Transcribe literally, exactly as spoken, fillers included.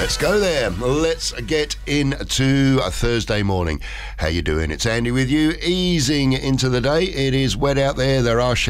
Let's go there. Let's get into a Thursday morning. How you doing? It's Andy with you, easing into the day. It is wet out there. There are